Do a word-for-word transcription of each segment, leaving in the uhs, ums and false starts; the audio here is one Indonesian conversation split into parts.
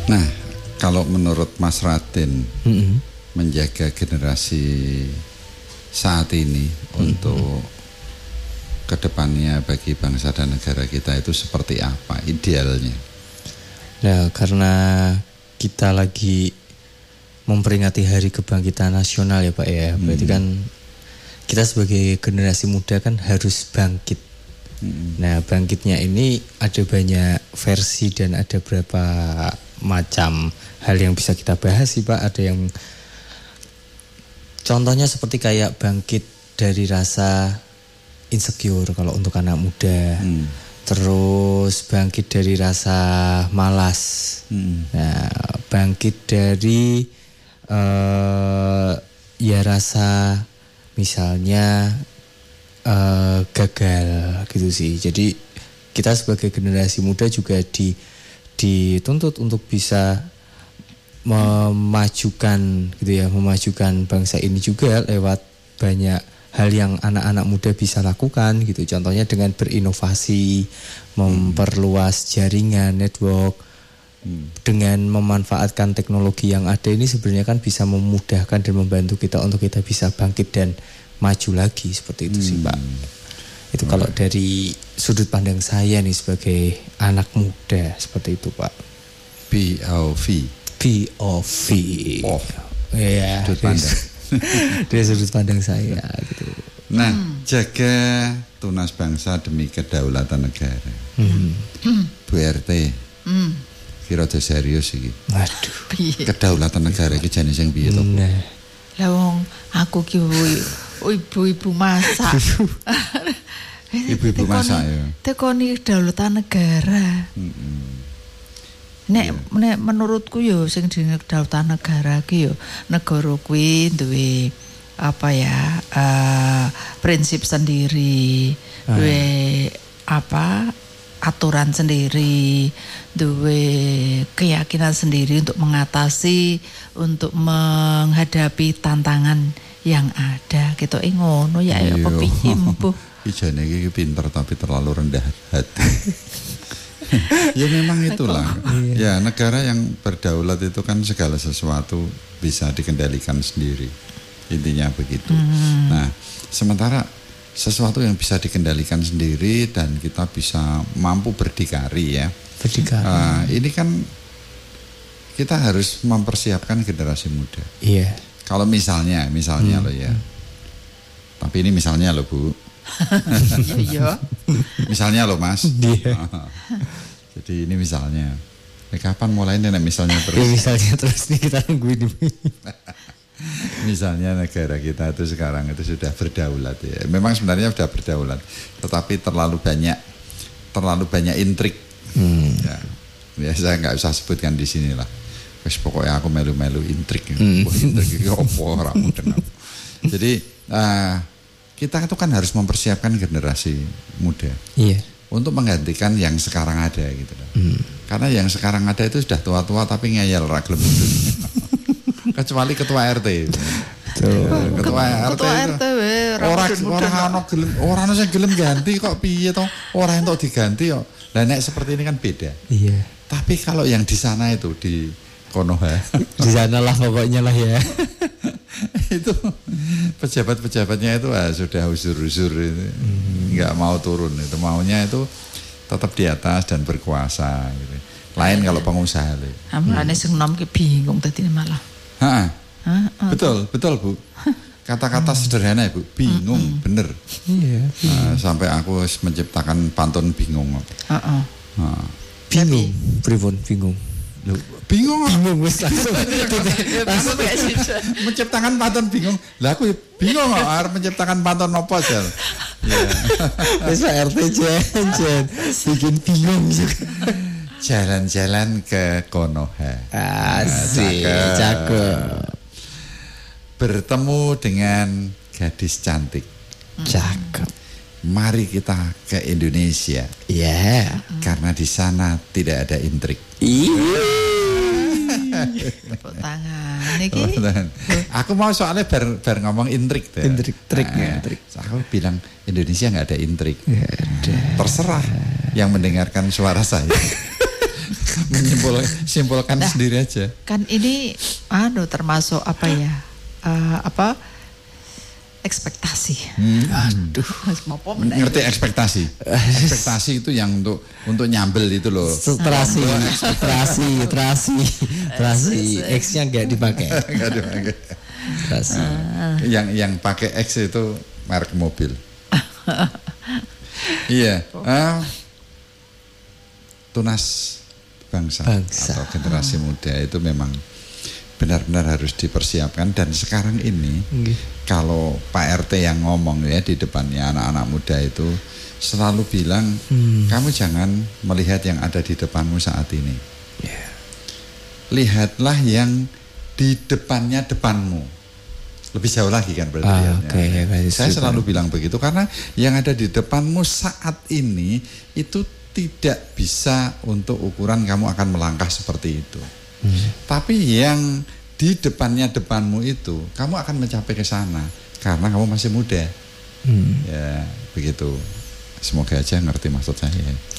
Nah, kalau menurut Mas Raden, mm-hmm. menjaga generasi saat ini mm-hmm. untuk kedepannya bagi bangsa dan negara kita itu seperti apa idealnya? Nah, karena kita lagi memperingati Hari Kebangkitan Nasional ya Pak ya, hmm. berarti kan kita sebagai generasi muda kan harus bangkit. Hmm. Nah, bangkitnya ini ada banyak versi dan ada berapa macam hal yang bisa kita bahas sih Pak. Ada yang contohnya seperti kayak bangkit dari rasa insecure kalau untuk anak muda. Hmm. Terus bangkit dari rasa malas. Hmm. Nah, bangkit dari uh, ya rasa misalnya uh, gagal gitu sih. Jadi kita sebagai generasi muda juga di dituntut untuk bisa memajukan gitu ya, memajukan bangsa ini juga lewat banyak hal yang anak-anak muda bisa lakukan gitu. Contohnya dengan berinovasi, memperluas jaringan, network, hmm. dengan memanfaatkan teknologi yang ada ini sebenarnya kan bisa memudahkan dan membantu kita untuk kita bisa bangkit dan maju lagi seperti itu hmm. sih Pak. Itu kalau hmm. dari sudut pandang saya nih sebagai anak muda seperti itu Pak. P O V. P O V. Oh. Ya. Sudut pandang. Dari sudut pandang saya gitu. Nah, hmm. jaga tunas bangsa demi kedaulatan negara. Hmm. Bu R T. Hmm. Kira aja serius iki. Waduh. Kedaulatan negara iki jane sing piye to? Lah wong aku ki ibu-ibu masak. Ibu-ibu masak ya. Tekoni kedaulatan negara. Heeh. Nek, yeah. nek menurutku yo sing jenenge kedaulatan negara ki yo negara kuwi duwe apa ya uh, prinsip sendiri, uh. duwe apa aturan sendiri, duwe keyakinan sendiri untuk mengatasi, untuk menghadapi tantangan yang ada gitu. Eh ngono ya apa piye mbuh. Ijane iki pinter tapi terlalu rendah hati. Ya memang itulah. Ya negara yang berdaulat itu kan segala sesuatu bisa dikendalikan sendiri. Intinya begitu. Hmm. Nah, sementara sesuatu yang bisa dikendalikan sendiri dan kita bisa mampu berdikari ya. Berdikari. Uh, ini kan kita harus mempersiapkan generasi muda. Iya. Kalau misalnya, misalnya hmm. loh ya. Tapi ini misalnya loh Bu. Iya. Misalnya loh Mas. Iya. Jadi ini misalnya. Eh, kapan mulainya misalnya terus? Ya, misalnya terus nih kita nungguin. Misalnya negara kita itu sekarang itu sudah berdaulat ya. Memang sebenarnya sudah berdaulat, tetapi terlalu banyak terlalu banyak intrik. Hmm. Ya. Ya saya nggak usah sebutkan di sini lah. Wes pokoknya aku melu-melu intrik. Hmm. Intrik iki opo ora mudeng. Jadi uh, kita itu kan harus mempersiapkan generasi muda. Iya. Untuk menggantikan yang sekarang ada gitu. Hmm. Karena yang sekarang ada itu sudah tua-tua tapi ngeyel ra gelem mundur. Kecuali ketua R T. Betul. Ketua R T. Ketua R T ora ora ono gelem ora ono sing gelem ganti kok piye to? Ora entuk diganti kok. Lah nek seperti ini kan beda. Iya. Tapi kalau yang di sana itu di Konoha. Di sana lah pokoknya lah ya. Itu pejabat-pejabatnya itu ah, sudah usur-usur itu. Hmm. Nggak mau turun itu, maunya itu tetap di atas dan berkuasa gitu. Lain kalau pengusaha itu. Amrane sing nom ki bingung dadi malah. Heeh. Betul, betul Bu. Kata-kata sederhana Ibu, bingung, mm-hmm. bener. Iya. Nah, sampai aku menciptakan pantun bingung. Heeh. Nah. Bingung, pripun bingung. Loh, bingung bingung wis langsung langsung menciptakan pantun bingung. Lah aku bingung kok arep menciptakan pantun apa Jal. Ya. Wis R T jen bikin bingung juga. Jalan-jalan ke Konoha. Asik, cakep. Bertemu dengan gadis cantik. Cakep. Mari kita ke Indonesia. Iya. Yeah. Karena di sana tidak ada intrik. Iya. Tepuk tangan iki. Aku mau soalnya bar, bar ngomong intrik deh. Intrik, trik nah, ya, trik. Aku bilang Indonesia nggak ada intrik. Gak ada. Terserah yang mendengarkan suara saya. Menyimpul, simpulkan Nah, sendiri aja. Kan ini anu termasuk apa ya? Uh, apa ekspektasi. Hmm. Aduh, apa meneh? Ngerti ekspektasi. Ekspektasi itu yang untuk untuk nyambel itu loh. Terasi, terasi, terasi, terasi. X-nya enggak dipakai. Enggak dipakai. Terasi. Yang yang pakai X itu merek mobil. Iya. Uh, tunas bangsa, bangsa atau generasi muda itu memang benar-benar harus dipersiapkan. Dan sekarang ini okay. kalau Pak R T yang ngomong ya di depannya anak-anak muda itu selalu bilang hmm. kamu jangan melihat yang ada di depanmu saat ini, yeah. lihatlah yang di depannya depanmu, lebih jauh lagi kan berarti ah, okay, ya. Saya selalu bilang begitu karena yang ada di depanmu saat ini itu tidak bisa untuk ukuran kamu akan melangkah seperti itu. Hmm. Tapi yang di depannya depanmu itu kamu akan mencapai ke sana karena kamu masih muda. Hmm. Ya, begitu. Semoga aja ngerti maksud saya.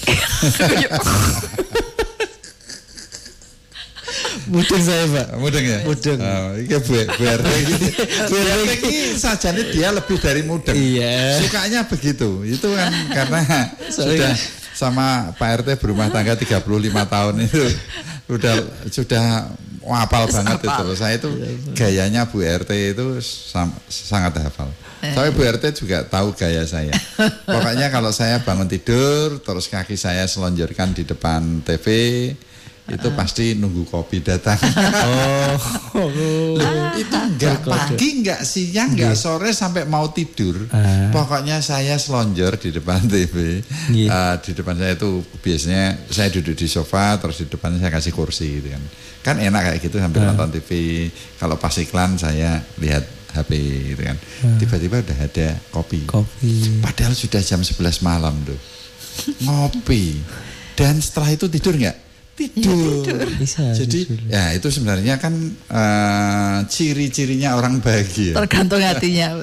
Mudeng saya, Pak. Mudeng ya? Mudeng. Oh, iki Bu Bu R T iki. Bu R T iki sajane dia lebih dari mudeng. Iya. Sukanya begitu. Itu kan karena sudah sama Pak R T berumah tangga tiga puluh lima tahun itu udah sudah hafal banget itu. Saya itu gayanya Bu R T itu sam, sangat hafal. Tapi Bu R T juga tahu gaya saya. Pokoknya kalau saya bangun tidur terus kaki saya selonjorkan di depan T V itu uh. pasti nunggu kopi datang. Oh, Loh, itu enggak pagi, enggak siang, enggak sore sampai mau tidur. Uh. Pokoknya saya selonjor di depan T V. Uh, di depan saya itu biasanya saya duduk di sofa, terus di depannya saya kasih kursi gitu kan. Kan enak kayak gitu sambil uh. nonton T V. Kalau pas iklan saya lihat H P gitu kan. Uh. Tiba-tiba udah ada kopi. Kopi. Padahal sudah jam sebelas malam tuh. Ngopi. Dan setelah itu tidur enggak? Tidur. Ya, tidur. Bisa, jadi tidur. Ya itu sebenarnya kan uh, ciri-cirinya orang bahagia. Tergantung hatinya.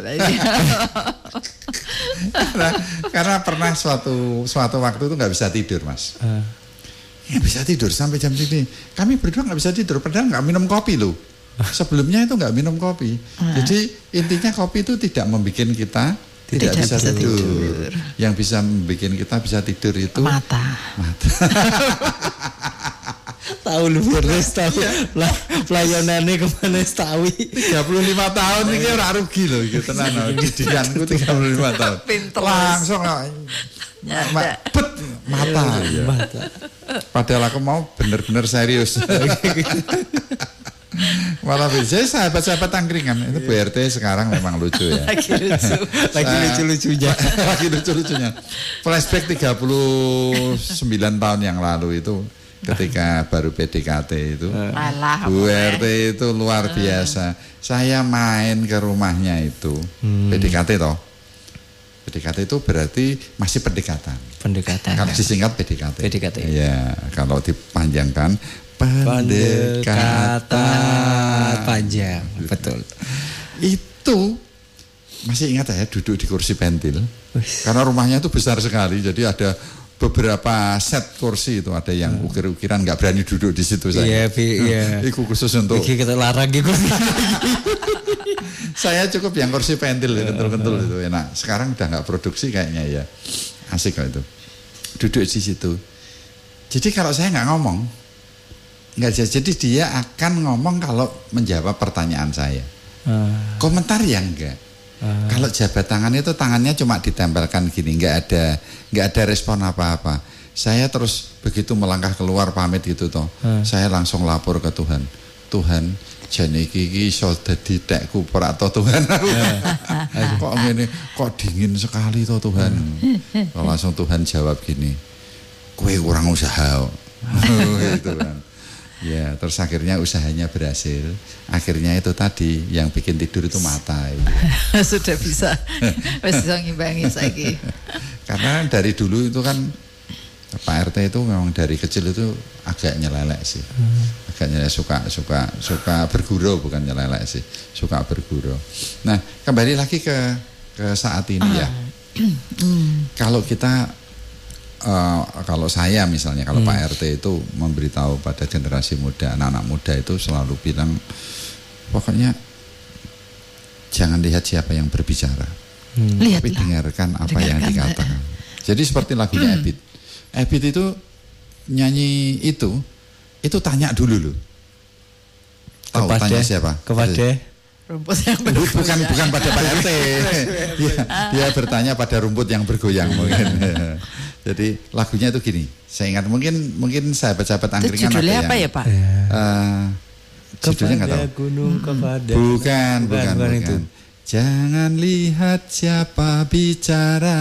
karena, karena pernah suatu suatu waktu itu nggak bisa tidur mas. Uh. Nggak bisa tidur sampai jam segini. Kami berdua nggak bisa tidur padahal nggak minum kopi loh. Sebelumnya itu nggak minum kopi. Uh. Jadi intinya kopi itu tidak membuat kita tidak, tidak bisa, bisa tidur. tidur. Yang bisa membuat kita bisa tidur itu mata. Mata. Tahu lu beres tahu lah pelayanannya kemana tahu tiga puluh lima tahun ini ora rugi loh gitu tenan didikanku tiga puluh lima tahun langsung bet mata ya. Mata padahal aku mau bener-bener serius. Malah bisa sahabat-sahabat angkringan itu Bu R T sekarang memang lucu ya. Lagi lucu, lagi lucu-lucunya, lagi lucu-lucunya. Flashback tiga puluh sembilan tahun yang lalu itu ketika baru P D K T itu. Alah, Bu R T itu luar biasa. Saya main ke rumahnya itu. Hmm. P D K T toh. P D K T itu berarti masih pendekatan. Pendekatan. Kalau disingkat P D K T. P D K T. Ya, kalau dipanjangkan pendekatan panjang, betul. Itu masih ingat ya duduk di kursi pentil. Uish. Karena rumahnya itu besar sekali, jadi ada beberapa set kursi itu, ada yang ukir-ukiran nggak berani duduk di situ saya. Iya, iya. Itu khusus untuk. Iki kita larang gitu. Saya cukup yang kursi pentil, kentul-kentul itu enak. Sekarang udah nggak produksi kayaknya ya, asik kok itu. Duduk di situ. Jadi kalau saya nggak ngomong. Enggak, jadi dia akan ngomong kalau menjawab pertanyaan saya. Uh. Komentar ya enggak. Uh. Kalau jabat tangan itu tangannya cuma ditempelkan gini, enggak ada enggak ada respon apa-apa. Saya terus begitu melangkah keluar pamit gitu toh. Uh. Saya langsung lapor ke Tuhan. Tuhan, jane iki iki iso dadi tekku ora to Tuhan. Uh. Kok ngene, kok dingin sekali toh Tuhan. Uh. Langsung Tuhan jawab gini. Kowe kurang usaha. Gitu kan. Ya, terus akhirnya usahanya berhasil. Akhirnya itu tadi yang bikin tidur itu mata itu. Sudah bisa. Wis bisa ngimbangi saiki. Karena dari dulu itu kan Pak R T itu memang dari kecil itu agak nyelelek sih. Hmm. Agak nyelelek, suka suka suka bergurau, bukan nyelelek sih. Suka bergurau. Nah, kembali lagi ke ke saat ini ya. Kalau kita uh, kalau saya misalnya kalau Hmm. Pak R T itu memberitahu pada generasi muda, anak-anak muda itu selalu bilang pokoknya jangan lihat siapa yang berbicara, Hmm. tapi Lihatlah. dengarkan apa yang Dengarkan. dikatakan. Jadi seperti lagunya Ebit. Ebit itu nyanyi itu, itu tanya dulu loh. Tahu Kepada- tanya siapa? Kepada Rumput yang Bu- bukan bergoyang. bukan pada Pak R T. dia, dia bertanya pada rumput yang bergoyang mungkin. Jadi lagunya itu gini. Saya ingat mungkin mungkin sahabat-sahabat Itu angkringan judulnya ada apa yang, ya Pak? eh, judulnya nggak tahu. kepada gunung kepada Bukan, bukan, bukan. itu. Jangan lihat siapa bicara,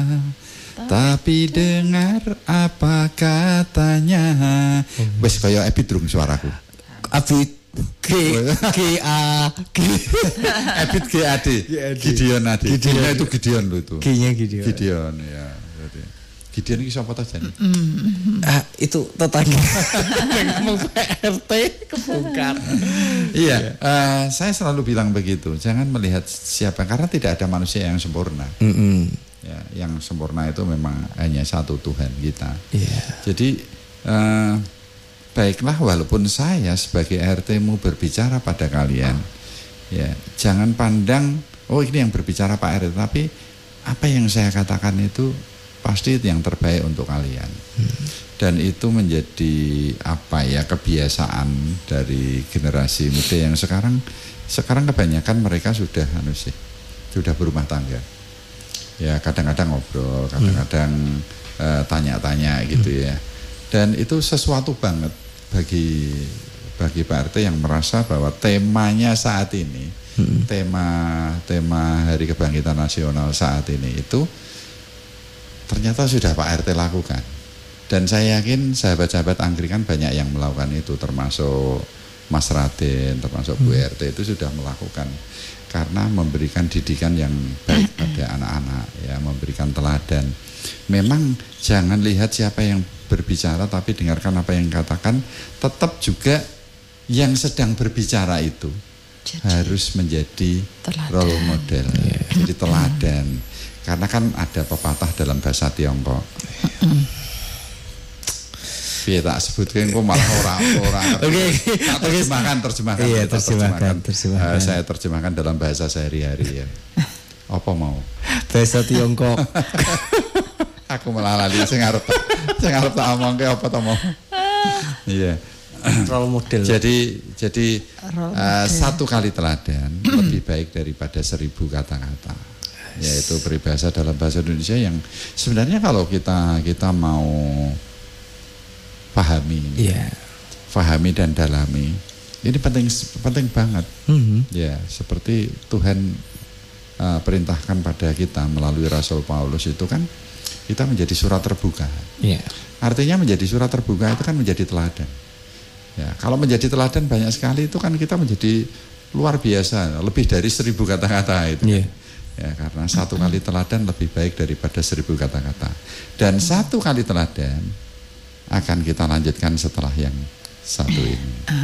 tapi dengar apa katanya. Wes kaya Ebit drung suaraku. Abid G G A G Ebit G A D. G A D. Gideon A D. Gideon. Gideon itu Gideon lo itu. G-nya gitu. Gideon ya. Jadi, Gideon ini siapa tuh Jan? Ah, itu tetangga. Ngomong P R T kebongkar. Iya, eh, saya selalu bilang begitu. Jangan melihat siapa karena tidak ada manusia yang sempurna. Mm-mm. Ya, yang sempurna itu memang hanya satu Tuhan kita. Iya. Jadi eh, baiklah walaupun saya sebagai R T mu berbicara pada kalian, ya jangan pandang oh ini yang berbicara Pak R T, tapi apa yang saya katakan itu pasti itu yang terbaik untuk kalian. Hmm. Dan itu menjadi apa ya kebiasaan dari generasi muda yang sekarang sekarang kebanyakan mereka sudah anu sih sudah berumah tangga. Ya kadang-kadang ngobrol, kadang-kadang hmm. uh, tanya-tanya gitu hmm. ya. Dan itu sesuatu banget bagi bagi Pak R T yang merasa bahwa temanya saat ini, hmm. tema tema Hari Kebangkitan Nasional saat ini itu ternyata sudah Pak R T lakukan. Dan saya yakin sahabat-sahabat angkringan banyak yang melakukan itu, termasuk Mas Raden, termasuk Bu R T itu sudah melakukan. Karena memberikan didikan yang baik pada anak-anak, ya memberikan teladan. Memang jangan lihat siapa yang berbicara, tapi dengarkan apa yang dikatakan. Tetap juga yang sedang berbicara itu Jadi, harus menjadi teladan. role model, yeah. Jadi teladan. Karena kan ada pepatah dalam bahasa Tiongkok. Biar tak sebutkan, kok malah orang-orang. Oke, terjemahkan, terjemahkan. Iya, kita terjemahkan, terjemahkan. Uh, saya terjemahkan dalam bahasa sehari-hari ya. Apa mau? Bahasa Tiongkok. Aku malah lali, saya ngarep, saya ngarep tak omong ke apa tak mau. Iya. Role model. Jadi, jadi Role uh, model. satu kali teladan lebih baik daripada seribu kata-kata. Yaitu peribahasa dalam bahasa Indonesia yang sebenarnya kalau kita kita mau pahami, Iya. pahami dan dalami, ini penting penting banget. Mm-hmm. Ya, seperti Tuhan uh, perintahkan pada kita melalui Rasul Paulus itu kan kita menjadi surat terbuka. Iya. Artinya menjadi surat terbuka itu kan menjadi teladan. Ya, kalau menjadi teladan banyak sekali itu kan kita menjadi luar biasa, lebih dari seribu kata-kata itu. Iya. Ya, karena satu kali teladan lebih baik daripada seribu kata-kata. Dan satu kali teladan akan kita lanjutkan setelah yang satu ini.